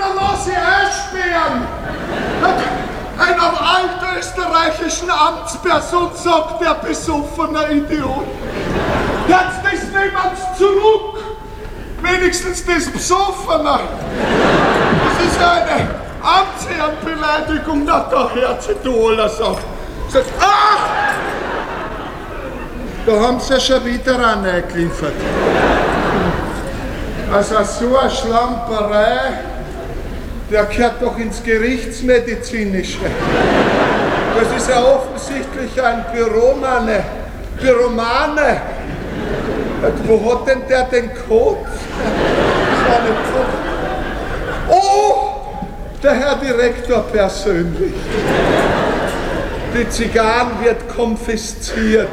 lass ich einsperren. Einer altösterreichischen Amtsperson sagt der besoffene Idiot. Jetzt das niemand zurück. Wenigstens das Besoffene. Das ist eine Amtsherrenbeleidigung, na da hört sich du alles auf. Sagt, ach! Da haben sie ja schon wieder einen eingeliefert. Also so eine Schlamperei, der gehört doch ins Gerichtsmedizinische. Das ist ja offensichtlich ein Büromane. Wo hat denn der den Code? Oh, der Herr Direktor persönlich. Die Zigarren wird konfisziert.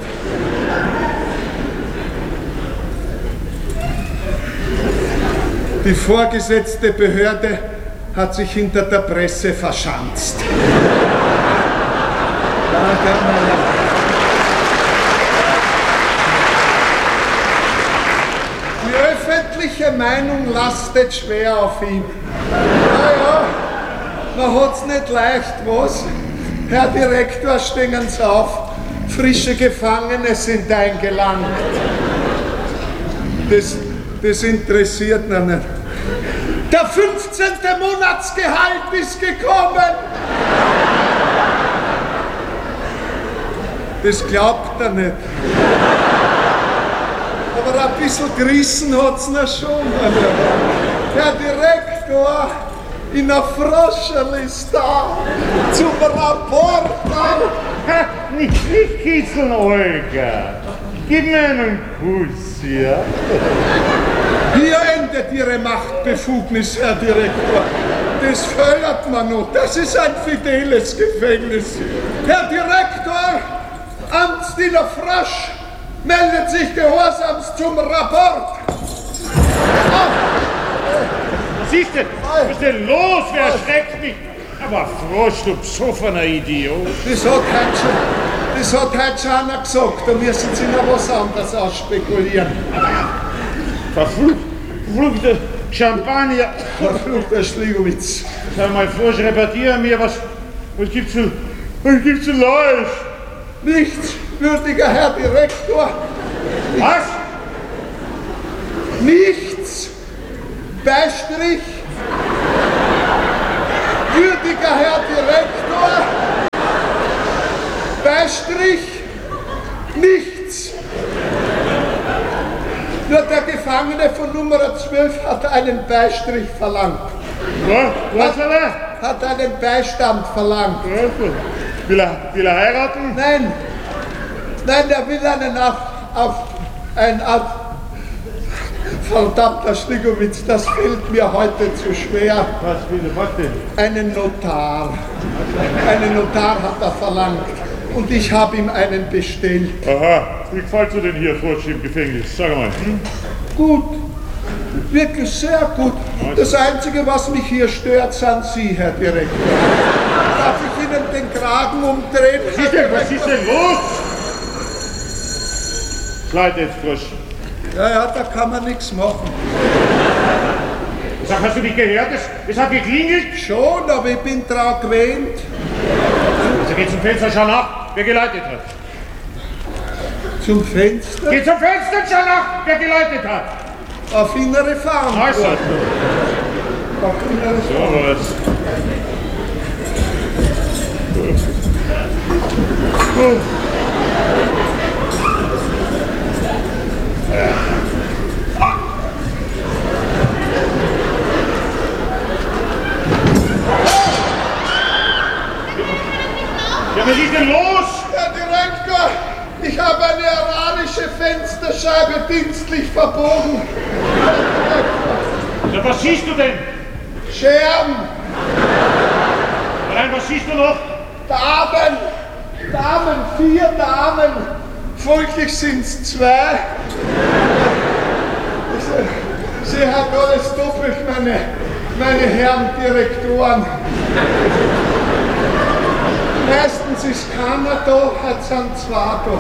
Die vorgesetzte Behörde hat sich hinter der Presse verschanzt. Die öffentliche Meinung lastet schwer auf ihm. Naja, man hat's nicht leicht, was? Herr Direktor, stehen Sie auf. Frische Gefangene sind eingelangt. Das interessiert ihn nicht. Der 15. Monatsgehalt ist gekommen! Das glaubt er nicht. Aber ein bisschen gerissen hat's noch schon. Herr Direktor, in der Froscherl ist da, zum Rapport. Nicht kitzeln, Olga. Gib mir einen Kuss, ja? Hier endet Ihre Machtbefugnis, Herr Direktor. Das fördert man noch. Das ist ein fideles Gefängnis. Herr Direktor, Amtsdiener Frosch meldet sich gehorsams zum Rapport. Siehst du, was ist denn los? Wer erschreckt mich? Aber Frosch, du besoffener Idiot. Das hat heute schon einer gesagt. Da müssen Sie noch was anderes ausspekulieren. Verfluchter Champagner. Verfluchter Schligowitz. Sag mal, Frosch, reparier mir, was gibt's zu Leid? Nichts, würdiger Herr Direktor. Was? Nichts. Beistrich. Würdiger Herr Direktor. Beistrich. Nichts. Nur der Gefangene von Nummer 12 hat einen Beistrich verlangt. Was will er? Hat einen Beistand verlangt. Will er heiraten? Nein, der will einen verdammter Schligowitz, das fällt mir heute zu schwer. Was denn? Einen Notar. Einen Notar hat er verlangt. Und ich habe ihm einen bestellt. Aha, wie gefällst du denn hier, Frosch, im Gefängnis? Sag mal. Gut, wirklich sehr gut. Das Einzige, was mich hier stört, sind Sie, Herr Direktor. Darf ich Ihnen den Kragen umdrehen? Was ist denn los? Leid jetzt, Frosch. Ja, da kann man nichts machen. Sag, hast du nicht gehört? Es hat geklingelt? Schon, aber ich bin dran gewöhnt. Also geh zum Fenster, schau nach, wer geläutet hat. Zum Fenster? Geh zum Fenster und schau nach, wer geläutet hat. Auf innere Verantwortung. Also. Auf innere Verantwortung. Ja, was ist denn los? Herr Direktor, ich habe eine iranische Fensterscheibe dienstlich verbogen. Ja, was siehst du denn? Scherben, Nein, was siehst du noch? Damen, 4 Damen. Folglich sind es 2. Sie haben alles doppelt, meine Herren Direktoren. Meistens ist keiner da, heute sind 2 da.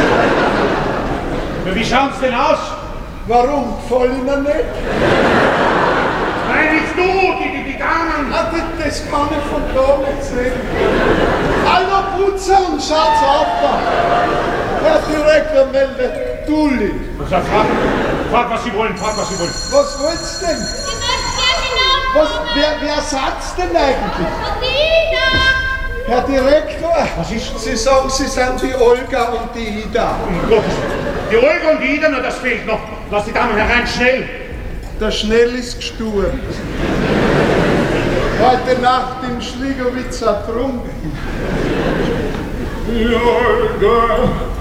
Ja, wie schaut's denn aus? Warum? Gefällt Ihnen nicht? Nein, nicht du, die Damen das kann ich von da nicht sehen. Hallo Putzer und Schatz auf! Herr Direktor meldet Dulli. Frag, was Sie wollen, was Sie wollen. Was wollt's denn? Wer sagt's denn eigentlich? Herr Direktor, Was ist? Sie sagen, Sie sind die Olga und die Ida. Um Gottes Willen. Die Olga und die Ida, na, das fehlt noch. Lass die Damen herein, schnell. Der Schnell ist gestorben. Heute Nacht in Schligowitz ertrunken. Die Olga